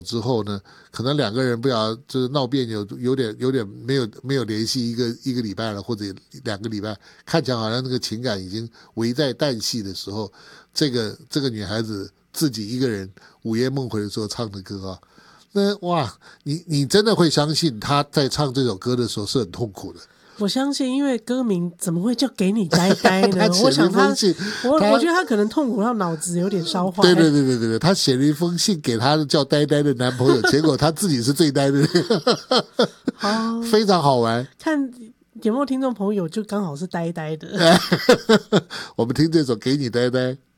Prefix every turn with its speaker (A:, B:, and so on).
A: 之后呢，可能两个人不晓得就是闹别扭，有点没有联系一个礼拜了，或者2个礼拜，看起来好像那个情感已经危在旦夕的时候，这个女孩子自己一个人午夜梦回的时候唱的歌啊，那哇，你真的会相信她在唱这首歌的时候是很痛苦的。
B: 我相信，因为歌名怎么会叫给你呆呆呢？我想我觉得他可能痛苦到脑子有点烧坏。
A: 对，他写了一封信给他叫呆呆的男朋友，结果他自己是最呆的非常好玩。
B: 看有没有听众朋友就刚好是呆呆的。
A: 我们听这首给你呆呆。